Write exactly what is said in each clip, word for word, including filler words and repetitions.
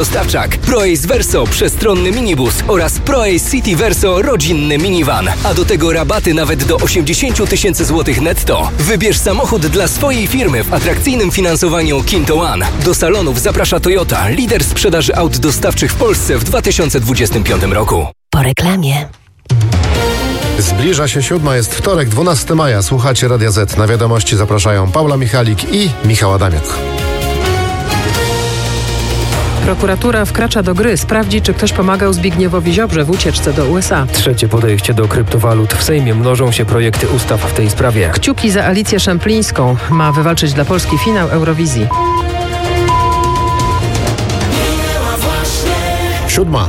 Dostawczak, ProAce Verso przestronny minibus oraz ProAce City Verso rodzinny minivan. A do tego rabaty nawet do osiemdziesiąt tysięcy złotych netto. Wybierz samochód dla swojej firmy w atrakcyjnym finansowaniu Kinto One. Do salonów zaprasza Toyota, lider sprzedaży aut dostawczych w Polsce w dwa tysiące dwudziestym piątym roku. Po reklamie. Zbliża się siódma, jest wtorek, dwunastego maja. Słuchacie Radia Z. Na wiadomości zapraszają Paula Michalik i Michał Adamiuk. Prokuratura wkracza do gry, sprawdzi, czy ktoś pomagał Zbigniewowi Ziobrze w ucieczce do U S A. Trzecie podejście do kryptowalut. W Sejmie mnożą się projekty ustaw w tej sprawie. Kciuki za Alicję Szemplińską. Ma wywalczyć dla Polski finał Eurowizji. Siódma.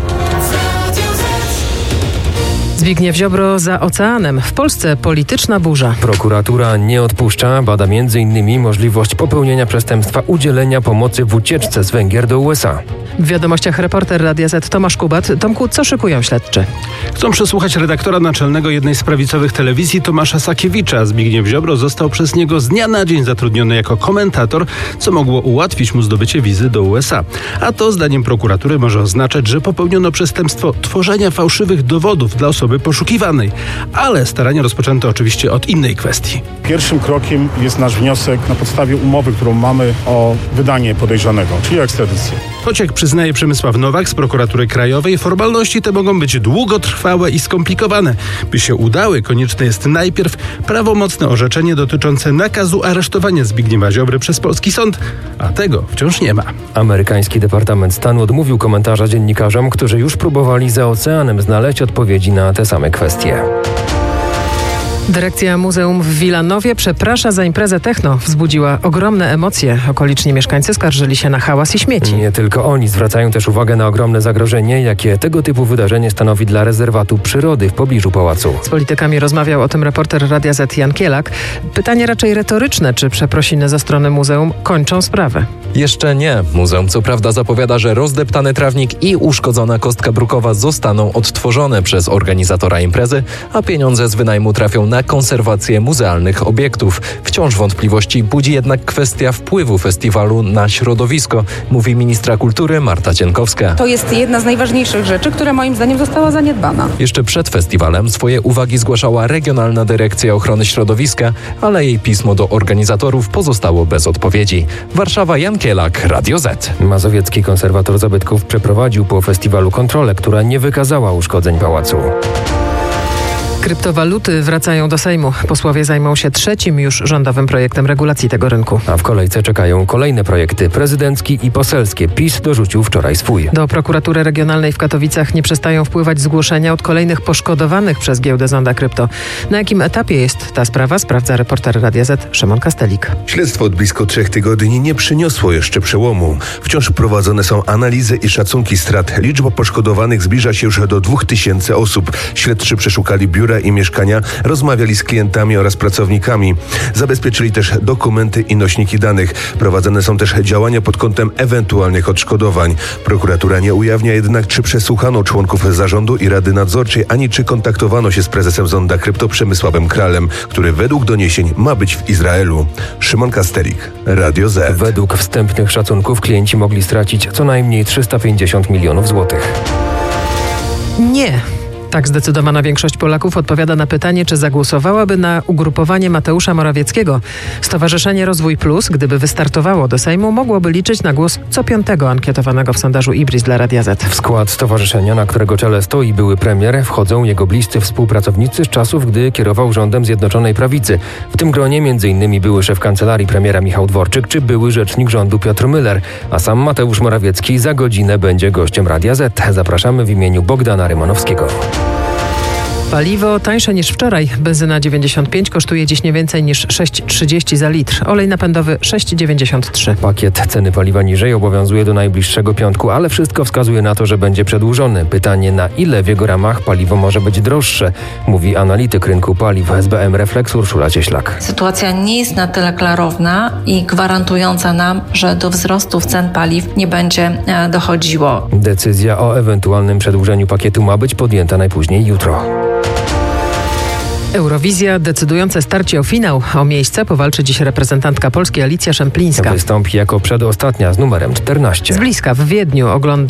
Zbigniew Ziobro za oceanem. W Polsce polityczna burza. Prokuratura nie odpuszcza, bada między innymi możliwość popełnienia przestępstwa udzielenia pomocy w ucieczce z Węgier do U S A. W wiadomościach reporter Radia Z Tomasz Kubat. Tomku, co szykują śledczy? Chcą przesłuchać redaktora naczelnego jednej z prawicowych telewizji Tomasza Sakiewicza. Zbigniew Ziobro został przez niego z dnia na dzień zatrudniony jako komentator, co mogło ułatwić mu zdobycie wizy do U S A. A to zdaniem prokuratury może oznaczać, że popełniono przestępstwo tworzenia fałszywych dowodów dla osoby poszukiwanej. Ale starania rozpoczęto oczywiście od innej kwestii. Pierwszym krokiem jest nasz wniosek na podstawie umowy, którą mamy o wydanie podejrzanego, czyli ekstradycję. Choć jak przyznaje Przemysław Nowak z prokuratury krajowej, formalności te mogą być długotrwałe i skomplikowane. By się udały, konieczne jest najpierw prawomocne orzeczenie dotyczące nakazu aresztowania Zbigniewa Ziobry przez polski sąd, a tego wciąż nie ma. Amerykański Departament Stanu odmówił komentarza dziennikarzom, którzy już próbowali za oceanem znaleźć odpowiedzi na te same kwestie. Dyrekcja Muzeum w Wilanowie przeprasza za imprezę techno. Wzbudziła ogromne emocje. Okoliczni mieszkańcy skarżyli się na hałas i śmieci. Nie tylko oni, zwracają też uwagę na ogromne zagrożenie, jakie tego typu wydarzenie stanowi dla rezerwatu przyrody w pobliżu pałacu. Z politykami rozmawiał o tym reporter Radia Z Jan Kielak. Pytanie raczej retoryczne, czy przeprosiny ze strony muzeum kończą sprawę? Jeszcze nie. Muzeum co prawda zapowiada, że rozdeptany trawnik i uszkodzona kostka brukowa zostaną odtworzone przez organizatora imprezy, a pieniądze z wynajmu trafią na konserwację muzealnych obiektów. Wciąż wątpliwości budzi jednak kwestia wpływu festiwalu na środowisko, mówi ministra kultury Marta Cienkowska. To jest jedna z najważniejszych rzeczy, która moim zdaniem została zaniedbana. Jeszcze przed festiwalem swoje uwagi zgłaszała Regionalna Dyrekcja Ochrony Środowiska, ale jej pismo do organizatorów pozostało bez odpowiedzi. Warszawa, Jan Kielak, Radio Z. Mazowiecki konserwator zabytków przeprowadził po festiwalu kontrolę, która nie wykazała uszkodzeń pałacu. Kryptowaluty wracają do Sejmu. Posłowie zajmą się trzecim już rządowym projektem regulacji tego rynku. A w kolejce czekają kolejne projekty prezydencki i poselskie. PiS dorzucił wczoraj swój. Do prokuratury regionalnej w Katowicach nie przestają wpływać zgłoszenia od kolejnych poszkodowanych przez giełdę Zonda Krypto. Na jakim etapie jest ta sprawa, sprawdza reporter Radia Z Szymon Kastelik. Śledztwo od blisko trzech tygodni nie przyniosło jeszcze przełomu. Wciąż prowadzone są analizy i szacunki strat. Liczba poszkodowanych zbliża się już do dwóch tysięcy osób. Śledczy przeszukali biura i mieszkania, rozmawiali z klientami oraz pracownikami. Zabezpieczyli też dokumenty i nośniki danych. Prowadzone są też działania pod kątem ewentualnych odszkodowań. Prokuratura nie ujawnia jednak, czy przesłuchano członków zarządu i rady nadzorczej, ani czy kontaktowano się z prezesem Zonda Krypto Przemysławem Kralem, który według doniesień ma być w Izraelu. Szymon Kastelik, Radio Z. Według wstępnych szacunków klienci mogli stracić co najmniej trzysta pięćdziesiąt milionów złotych. Nie. Tak zdecydowana większość Polaków odpowiada na pytanie, czy zagłosowałaby na ugrupowanie Mateusza Morawieckiego. Stowarzyszenie Rozwój Plus, gdyby wystartowało do Sejmu, mogłoby liczyć na głos co piątego ankietowanego w sondażu Ibris dla Radia Z. W skład stowarzyszenia, na którego czele stoi były premier, wchodzą jego bliscy współpracownicy z czasów, gdy kierował rządem Zjednoczonej Prawicy. W tym gronie między innymi były szef kancelarii premiera Michał Dworczyk czy były rzecznik rządu Piotr Müller, a sam Mateusz Morawiecki za godzinę będzie gościem Radia Z. Zapraszamy w imieniu Bogdana Rymanowskiego. Paliwo tańsze niż wczoraj. Benzyna dziewięćdziesiąt pięć kosztuje dziś nie więcej niż sześć trzydzieści za litr. Olej napędowy sześć dziewięćdziesiąt trzy. Pakiet ceny paliwa niżej obowiązuje do najbliższego piątku, ale wszystko wskazuje na to, że będzie przedłużony. Pytanie, na ile w jego ramach paliwo może być droższe, mówi analityk rynku paliw S B M Reflex Urszula Cieślak. Sytuacja nie jest na tyle klarowna i gwarantująca nam, że do wzrostów cen paliw nie będzie dochodziło. Decyzja o ewentualnym przedłużeniu pakietu ma być podjęta najpóźniej jutro. Eurowizja, decydujące starcie o finał. O miejsce powalczy dziś reprezentantka Polski Alicja Szemplińska. Wystąpi jako przedostatnia z numerem czternaście. Z bliska w Wiedniu ogląda